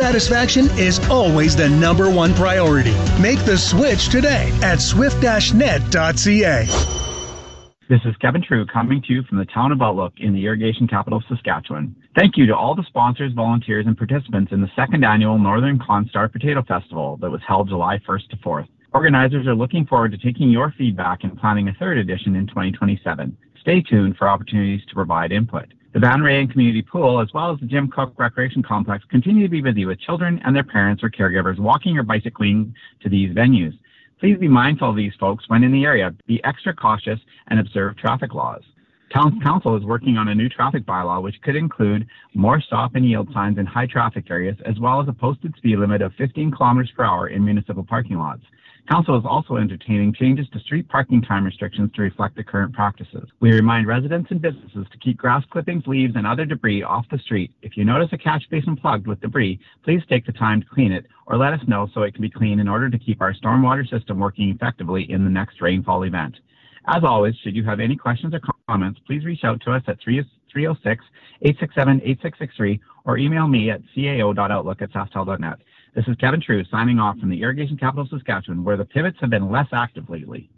satisfaction is always the number one priority. Make the switch today at swift-net.ca. This is Kevin True coming to you from the town of Outlook in the irrigation capital of Saskatchewan. Thank you to all the sponsors, volunteers, and participants in the second annual Northern Constar Potato Festival that was held July 1st to 4th. Organizers are looking forward to taking your feedback and planning a third edition in 2027. Stay tuned for opportunities to provide input. The Van Rayen Community Pool, as well as the Jim Cook Recreation Complex, continue to be busy with children and their parents or caregivers walking or bicycling to these venues. Please be mindful of these folks when in the area, be extra cautious, and observe traffic laws. Town Council is working on a new traffic bylaw which could include more stop and yield signs in high traffic areas, as well as a posted speed limit of 15 kilometers per hour in municipal parking lots. Council is also entertaining changes to street parking time restrictions to reflect the current practices. We remind residents and businesses to keep grass clippings, leaves, and other debris off the street. If you notice a catch basin plugged with debris, please take the time to clean it or let us know so it can be cleaned in order to keep our stormwater system working effectively in the next rainfall event. As always, should you have any questions or comments, please reach out to us at 306-867-8663 or email me at cao.outlook@sastel.net. This is Kevin True signing off from the irrigation capital of Saskatchewan, where the pivots have been less active lately.